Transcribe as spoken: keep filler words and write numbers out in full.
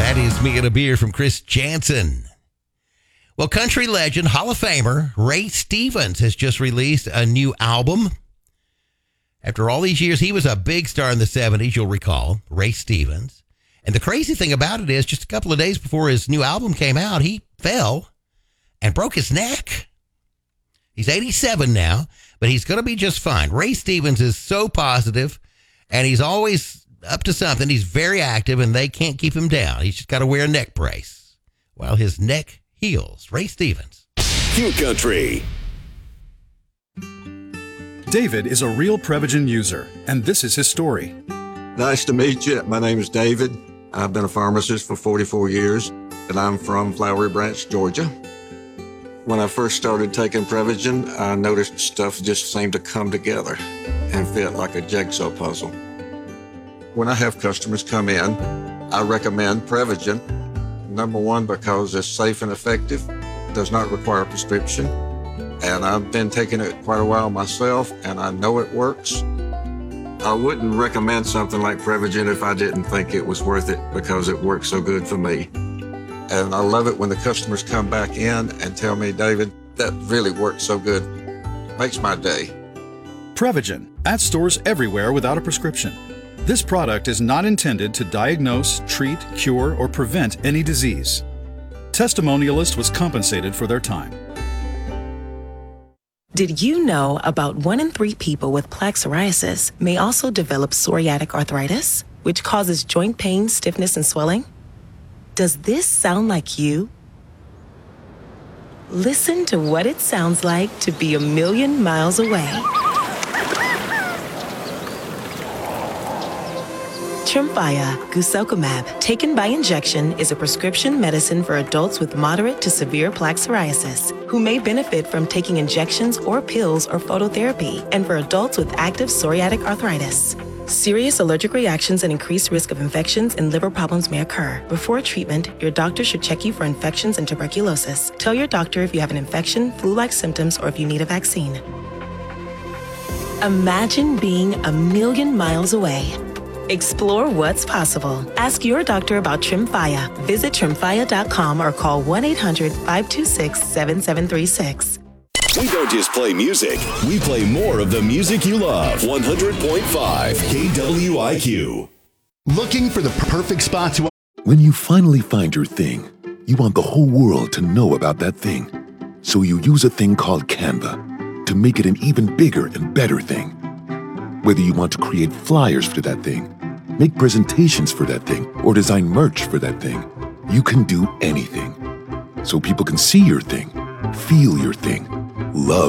That is Me and a Beer from Chris Jansen. Well, country legend, Hall of Famer Ray Stevens has just released a new album. After all these years, he was a big star in the seventies, you'll recall, Ray Stevens. And the crazy thing about it is, just a couple of days before his new album came out, he fell and broke his neck. He's eighty-seven now, but he's going to be just fine. Ray Stevens is so positive, and he's always up to something. He's very active, and they can't keep him down. He's just got to wear a neck brace while his neck heals. Ray Stevens. Q Country. David is a real Prevagen user, and this is his story. Nice to meet you. My name is David. I've been a pharmacist for forty-four years, and I'm from Flowery Branch, Georgia. When I first started taking Prevagen, I noticed stuff just seemed to come together and fit like a jigsaw puzzle. When I have customers come in, I recommend Prevagen. Number one, because it's safe and effective, does not require a prescription. And I've been taking it quite a while myself, and I know it works. I wouldn't recommend something like Prevagen if I didn't think it was worth it, because it works so good for me. And I love it when the customers come back in and tell me, David, that really works so good. Makes my day. Prevagen, at stores everywhere without a prescription. This product is not intended to diagnose, treat, cure, or prevent any disease. Testimonialist was compensated for their time. Did you know about one in three people with plaque psoriasis may also develop psoriatic arthritis, which causes joint pain, stiffness, and swelling? Does this sound like you? Listen to what it sounds like to be a million miles away. Tremfya guselkumab, taken by injection, is a prescription medicine for adults with moderate to severe plaque psoriasis who may benefit from taking injections or pills or phototherapy, and for adults with active psoriatic arthritis. Serious allergic reactions and increased risk of infections and liver problems may occur. Before treatment, your doctor should check you for infections and tuberculosis. Tell your doctor if you have an infection, flu-like symptoms, or if you need a vaccine. Imagine being a million miles away. Explore what's possible. Ask your doctor about Tremfya. Visit tremfya dot com or call one eight hundred, five two six, seven seven three six. We don't just play music, we play more of the music you love. one hundred point five K W I Q. Looking for the perfect spot to... When you finally find your thing, you want the whole world to know about that thing. So you use a thing called Canva to make it an even bigger and better thing. Whether you want to create flyers for that thing, make presentations for that thing, or design merch for that thing, you can do anything. So people can see your thing, feel your thing, love